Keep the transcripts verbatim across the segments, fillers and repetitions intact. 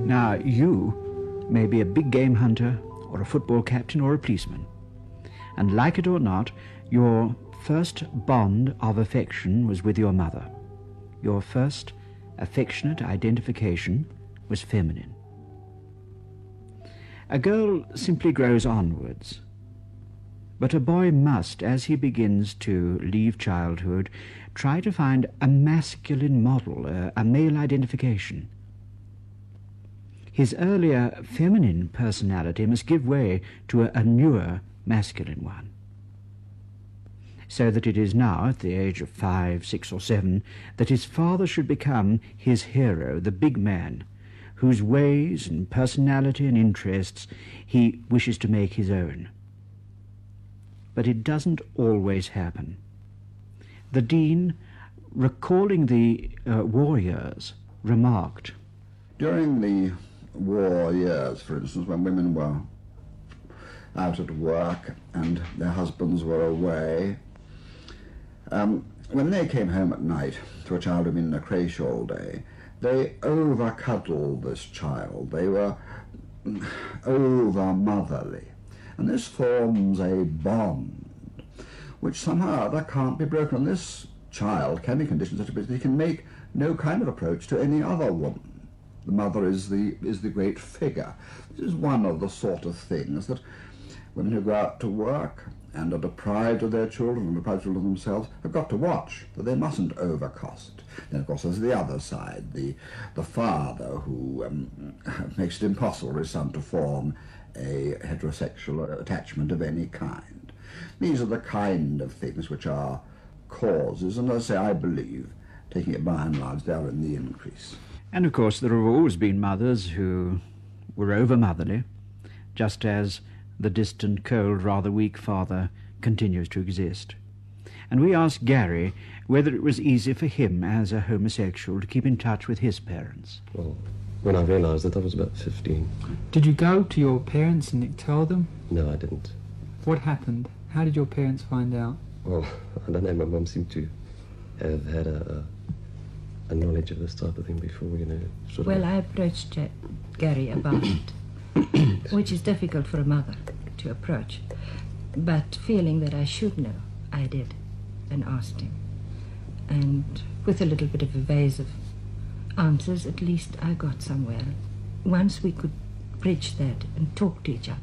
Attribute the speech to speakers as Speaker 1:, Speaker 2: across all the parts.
Speaker 1: Now, you may be a big game hunter, or a football captain, or a policeman. And like it or not, your first bond of affection was with your mother. Your first affectionate identification was feminine. A girl simply grows onwards, but a boy must, as he begins to leave childhood, try to find a masculine model, a, a male identification. His earlier feminine personality must give way to a, a newer masculine one, so that it is now, at the age of five, six, or seven, that his father should become his hero, the big man, whose ways and personality and interests he wishes to make his own. But it doesn't always happen. The Dean, recalling the uh, war years, remarked,
Speaker 2: "During the war years, for instance, when women were out at work and their husbands were away, um, when they came home at night to a child who'd been in a creche all day, they over-cuddled this child. They were over-motherly. And this forms a bond which somehow or other can't be broken. And this child can be conditioned such a bit that he can make no kind of approach to any other woman. The mother is the, is the great figure. This is one of the sort of things that women who go out to work and are deprived of their children and deprived of themselves have got to watch, that they mustn't overcost. Then, of course, there's the other side, the, the father who um, makes it impossible for his son to form a heterosexual attachment of any kind. These are the kind of things which are causes, and as I say, I believe, taking it by and large, they are in the increase.
Speaker 1: And of course there have always been mothers who were over-motherly, just as the distant, cold, rather weak father continues to exist. And we asked Gary whether it was easy for him as a homosexual to keep in touch with his parents.
Speaker 3: Well, when I realised that I was about fifteen.
Speaker 4: Did you go to your parents and tell them?
Speaker 3: No, I didn't.
Speaker 4: What happened? How did your parents find out?
Speaker 3: Well, I don't know, my mum seemed to have had a, a, a knowledge of this type of thing before, you know. Sort
Speaker 5: well,
Speaker 3: of...
Speaker 5: I approached uh, Gary about it, which is difficult for a mother to approach. But feeling that I should know, I did, and asked him. And with a little bit of evasive answers, at least I got somewhere. Once we could bridge that and talk to each other,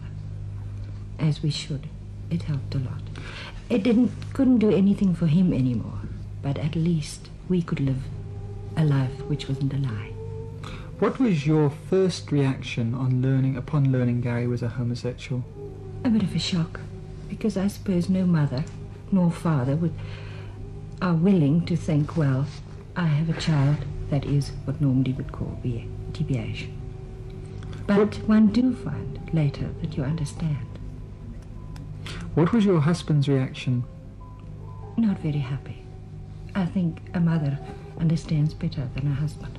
Speaker 5: as we should, it helped a lot. It didn't, couldn't do anything for him anymore, but at least we could live a life which wasn't a lie.
Speaker 4: What was your first reaction on learning, upon learning Gary was a homosexual?
Speaker 5: A bit of a shock, because I suppose no mother nor father would, are willing to think, well, I have a child that is what Normandy would call T B H. But what? One do find later that you understand.
Speaker 4: What was your husband's reaction?
Speaker 5: Not very happy. I think a mother understands better than a husband.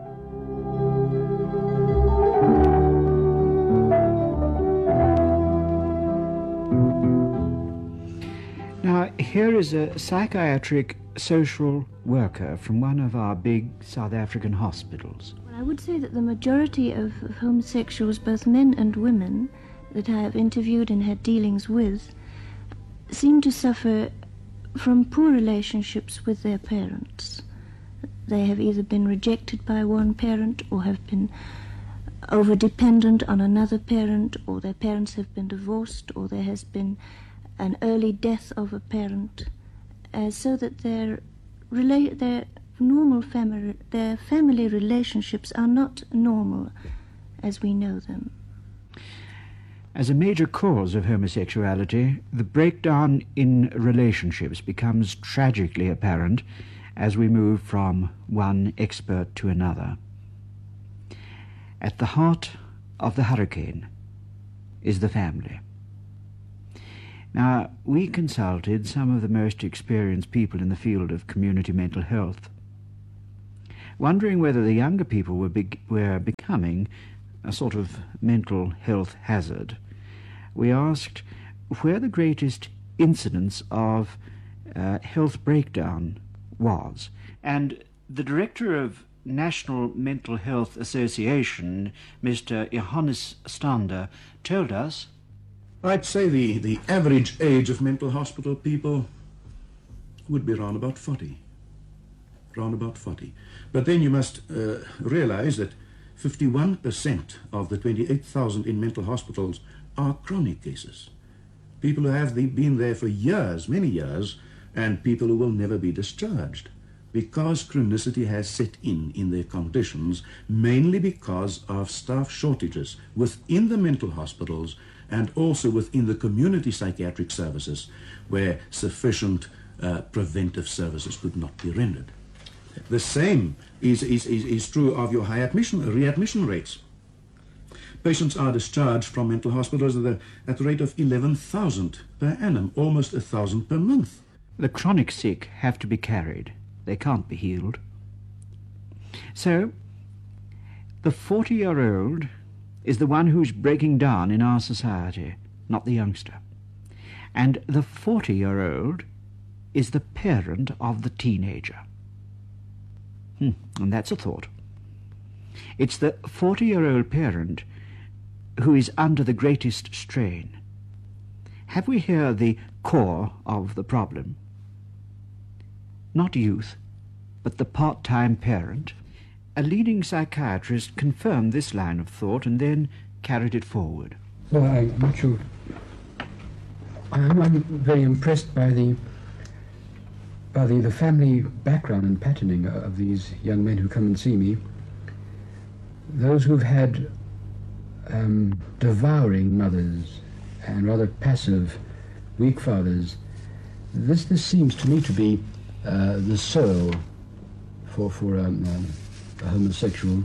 Speaker 1: Now, here is a psychiatric social worker from one of our big South African hospitals.
Speaker 6: Well, I would say that the majority of, of homosexuals, both men and women, that I have interviewed and had dealings with, seem to suffer from poor relationships with their parents. They have either been rejected by one parent or have been over-dependent on another parent, or their parents have been divorced, or there has been an early death of a parent, uh, so that their, rela- their normal family, their family relationships are not normal as we know them.
Speaker 1: As a major cause of homosexuality, the breakdown in relationships becomes tragically apparent as we move from one expert to another. At the heart of the hurricane is the family. Now, we consulted some of the most experienced people in the field of community mental health, wondering whether the younger people were, be- were becoming a sort of mental health hazard. We asked where the greatest incidence of uh, health breakdown was. And the director of National Mental Health Association, Mister Johannes Stander, told us...
Speaker 7: I'd say the, the average age of mental hospital people would be round about forty. Round about forty. But then you must uh, realize that fifty-one percent of the twenty-eight thousand in mental hospitals are chronic cases. People who have been there for years, many years, and people who will never be discharged, because chronicity has set in in their conditions, mainly because of staff shortages within the mental hospitals and also within the community psychiatric services, where sufficient uh, preventive services could not be rendered. The same is, is, is, is true of your high admission, readmission rates. Patients are discharged from mental hospitals at the, at the rate of eleven thousand per annum, almost one thousand per month.
Speaker 1: The chronic sick have to be carried. They can't be healed. So, the forty-year-old is the one who's breaking down in our society, not the youngster. And the forty-year-old is the parent of the teenager. Hmm, and that's a thought. It's the forty-year-old parent who is under the greatest strain. Have we here the core of the problem? Not youth, but the part-time parent. A leading psychiatrist confirmed this line of thought and then carried it forward.
Speaker 8: Well, I'm not sure. I'm, I'm very impressed by the by the, the family background and patterning of these young men who come and see me. Those who've had um, devouring mothers and rather passive, weak fathers. This this seems to me to be uh, the soil for for um, um, a homosexual.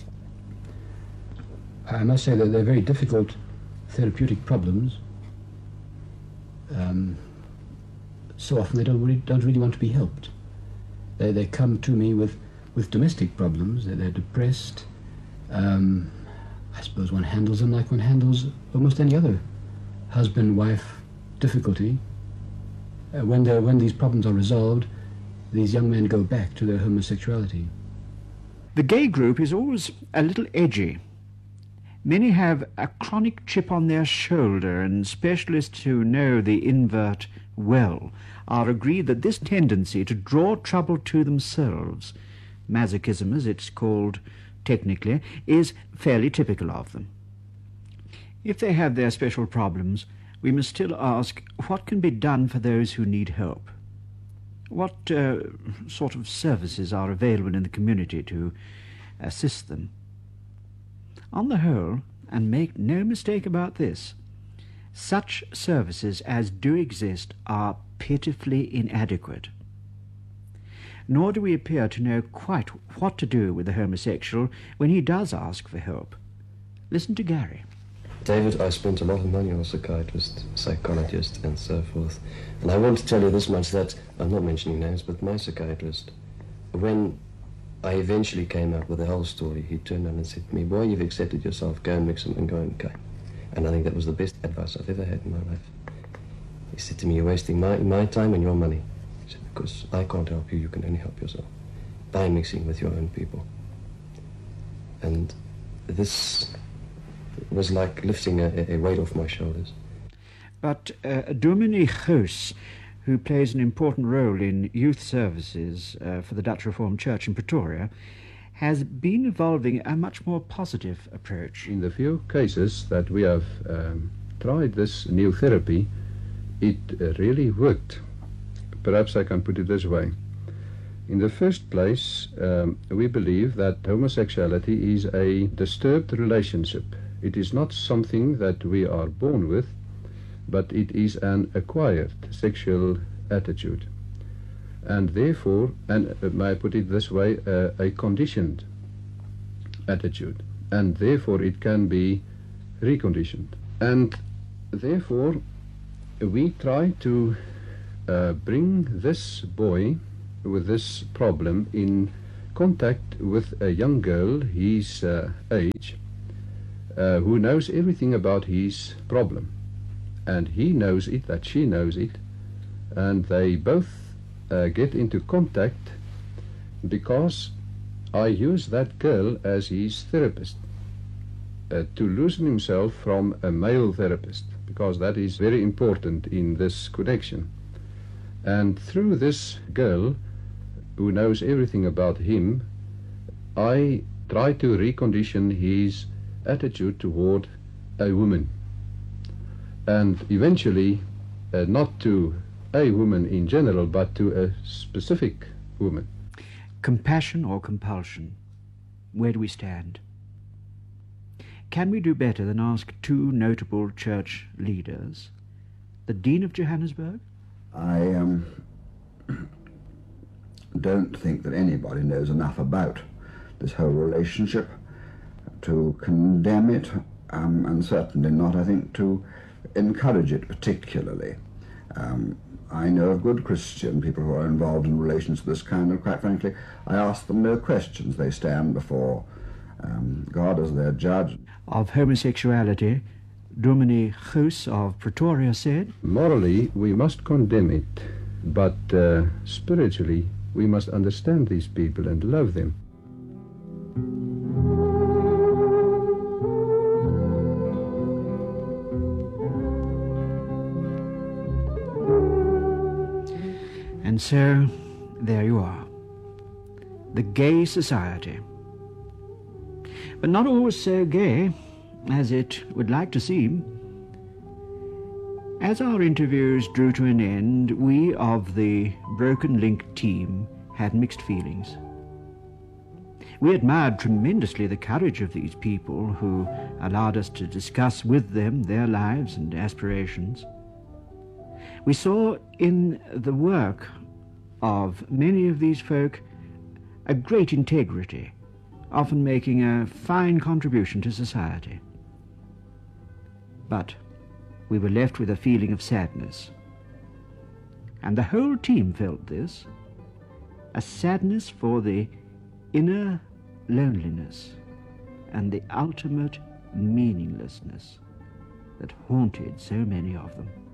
Speaker 8: I must say that they're very difficult therapeutic problems. Um, so often they don't really, don't really want to be helped. They they come to me with, with domestic problems. They're, they're depressed. Um, I suppose one handles them like one handles almost any other husband-wife difficulty. Uh, when they when these problems are resolved, these young men go back to their homosexuality.
Speaker 1: The gay group is always a little edgy. Many have a chronic chip on their shoulder, and specialists who know the invert well are agreed that this tendency to draw trouble to themselves, masochism as it's called technically, is fairly typical of them. If they have their special problems, we must still ask what can be done for those who need help. What uh, sort of services are available in the community to assist them? On the whole, and make no mistake about this, such services as do exist are pitifully inadequate. Nor do we appear to know quite what to do with the homosexual when he does ask for help. Listen to Gary.
Speaker 3: David, I spent a lot of money on a psychiatrist, psychologist, and so forth. And I want to tell you this much, that, I'm not mentioning names, but my psychiatrist, when I eventually came out with the whole story, he turned around and said to me, boy, you've accepted yourself, go and mix them and go and go. And I think that was the best advice I've ever had in my life. He said to me, you're wasting my, my time and your money. He said, because I can't help you, you can only help yourself by mixing with your own people. And this was like lifting a, a weight off my shoulders.
Speaker 1: But uh, Dominique Goos, who plays an important role in youth services uh, for the Dutch Reformed Church in Pretoria, has been evolving a much more positive approach.
Speaker 9: In the few cases that we have um, tried this new therapy, it uh, really worked. Perhaps I can put it this way. In the first place, um, we believe that homosexuality is a disturbed relationship. It is not something that we are born with, but it is an acquired sexual attitude. And therefore, and uh, may I put it this way, uh, a conditioned attitude. And therefore it can be reconditioned. And therefore we try to uh, bring this boy with this problem in contact with a young girl his uh, age, uh, who knows everything about his problem. And he knows it, that she knows it, and they both uh, get into contact because I used that girl as his therapist uh, to loosen himself from a male therapist, because that is very important in this connection. And through this girl, who knows everything about him, I try to recondition his attitude toward a woman. And eventually, uh, not to a woman in general, but to a specific woman.
Speaker 1: Compassion or compulsion? Where do we stand? Can we do better than ask two notable church leaders, the Dean of Johannesburg?
Speaker 2: I um, don't think that anybody knows enough about this whole relationship to condemn it, um, and certainly not, I think, to encourage it particularly. Um, I know of good Christian people who are involved in relations of this kind, and quite frankly, I ask them no questions. They stand before um, God as their judge.
Speaker 1: Of homosexuality, Dominee Goos of Pretoria said,
Speaker 9: morally, we must condemn it, but uh, spiritually, we must understand these people and love them.
Speaker 1: And so, there you are. The gay society. But not always so gay as it would like to seem. As our interviews drew to an end, we of the Broken Link team had mixed feelings. We admired tremendously the courage of these people who allowed us to discuss with them their lives and aspirations. We saw in the work of many of these folk a great integrity, often making a fine contribution to society. But we were left with a feeling of sadness. And the whole team felt this, a sadness for the inner loneliness and the ultimate meaninglessness that haunted so many of them.